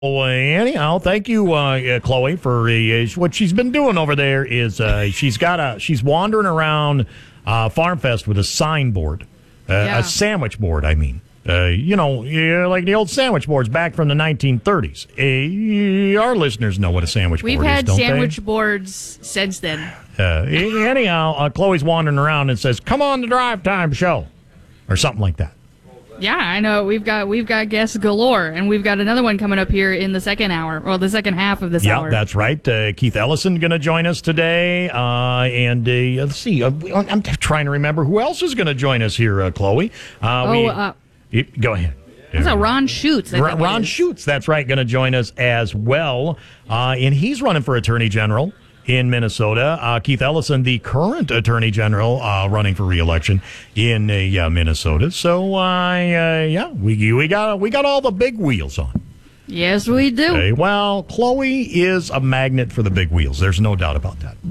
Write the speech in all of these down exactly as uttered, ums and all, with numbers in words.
Well, anyhow, thank you, uh, uh, Chloe, for uh, what she's been doing over there. Is uh, she's got a she's wandering around uh, Farm Fest with a signboard, uh, Yeah. a sandwich board. I mean, uh, you know, yeah, like the old sandwich boards back from the nineteen thirties. Uh, our listeners know what a sandwich We've board is, had don't sandwich boards since then. they? Uh, anyhow, uh, Chloe's wandering around and says, "Come on, the Drive Time Show," or something like that. Yeah, I know. We've got we've got guests galore, and we've got another one coming up here in the second hour, or the second half of this Yeah, hour. that's right. Uh, Keith Ellison going to join us today, uh, and uh, let's see. Uh, I'm trying to remember who else is going to join us here, uh, Chloe. Uh, oh, we, uh, y- go ahead. that's a Ron Schutz. I Ron, think it Ron is. Schutz, that's right, going to join us as well, uh, and he's running for Attorney General in Minnesota. Uh, Keith Ellison, the current Attorney General, uh, running for re-election in uh, Minnesota. So, uh, uh, yeah, we we got we got all the big wheels on. Yes, we do. Okay, well, Chloe is a magnet for the big wheels. There's no doubt about that.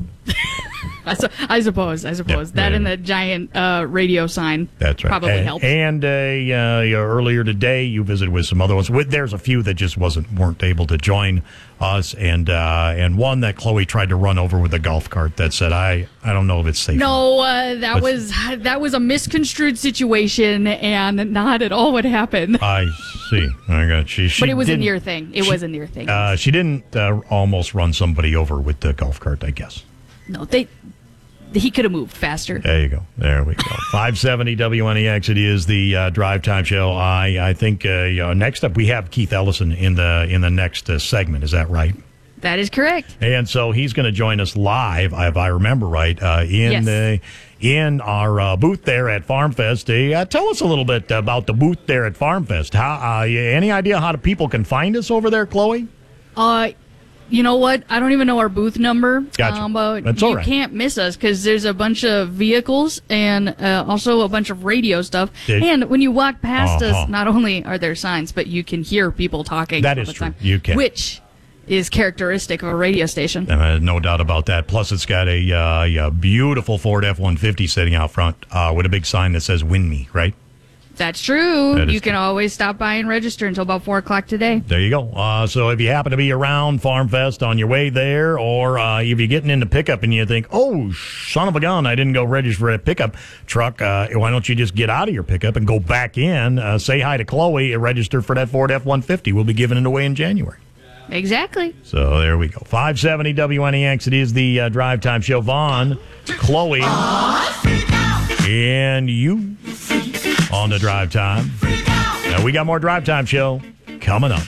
I, su- I suppose. I suppose Yeah, that yeah. and the giant uh, radio sign. That's right. Probably and, helps. And uh, uh, yeah, earlier today, you visited with some other ones. With, there's a few that just wasn't weren't able to join us, and uh, and one that Chloe tried to run over with a golf cart that said, "I I don't know if it's safe." No, uh, that What's- was that was a misconstrued situation, and not at all what happened. I see. I got she. she but it was a didn't- near thing. It she- was a near thing. Uh, she didn't uh, almost run somebody over with the golf cart, I guess. no, they. He could have moved faster. There you go. There we go. five seventy W N E X. It is the uh, Drive Time Show. I I think uh, you know, next up we have Keith Ellison in the in the next uh, segment. Is that right? That is correct. And so he's going to join us live, if I remember right, uh, in Yes. the in our uh, booth there at Farm Fest. Uh, tell us a little bit about the booth there at Farm Fest. How, uh, any idea how the people can find us over there, Chloe? Uh, you know what? I don't even know our booth number. Gotcha. Um, but That's you all right. can't miss us because there's a bunch of vehicles and uh, also a bunch of radio stuff. Did- and when you walk past Uh-huh. us, not only are there signs, but you can hear people talking. That all is the true. time, You can. Which is characteristic of a radio station. Uh, no doubt about that. Plus, it's got a, uh, a beautiful Ford F one fifty sitting out front uh, with a big sign that says "Win Me," right? That's true. That is you can true. always stop by and register until about four o'clock today. There you go. Uh, so if you happen to be around Farm Fest on your way there, or uh, if you're getting into pickup and you think, oh, son of a gun, I didn't go register for a pickup truck, uh, why don't you just get out of your pickup and go back in, uh, say hi to Chloe, and register for that Ford F one fifty. We'll be giving it away in January. Exactly. So there we go. five seventy W N E X. It is the uh, Drive Time Show. Vaughn, Chloe, and you on the Drive Time. Now we got more Drive Time Show coming up.